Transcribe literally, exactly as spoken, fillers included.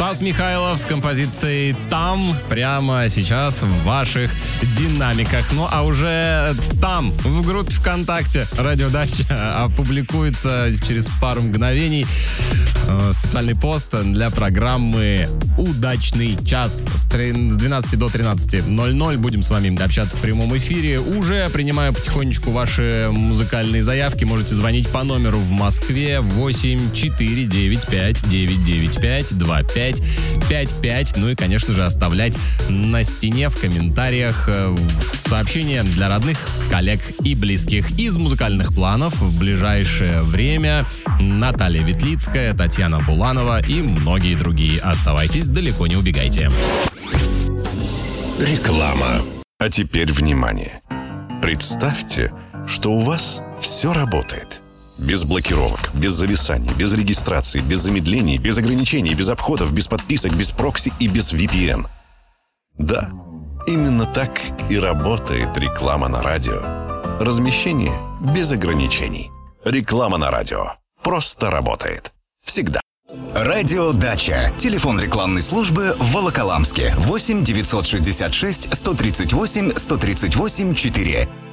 Стас Михайлов с композицией «Там» прямо сейчас в ваших динамиках. Ну а уже там, в группе ВКонтакте «Радио Дача» опубликуется через пару мгновений специальный пост для программы «Удачный час». С двенадцати до тринадцати ноль-ноль будем с вами общаться в прямом эфире. Уже принимаю потихонечку ваши музыкальные заявки. Можете звонить по номеру в Москве восемь четыре девять пять девять девять пять два пять пять пять. Ну и, конечно же, оставлять на стене в комментариях сообщения для родных, коллег и близких. Из музыкальных планов в ближайшее время Наталья Ветлицкая, Татьяна Буланова и многие другие. Оставайтесь, далеко не убегайте. Реклама. А теперь внимание. Представьте, что у вас все работает. Без блокировок, без зависаний, без регистрации, без замедлений, без ограничений, без обходов, без подписок, без прокси и без ви пи эн. Да, именно так и работает реклама на радио. Размещение без ограничений. Реклама на радио просто работает. Всегда. Радио Дача. Телефон рекламной службы в Волоколамске. восемь девятьсот шестьдесят шесть сто тридцать восемь сто тридцать восемь четыре.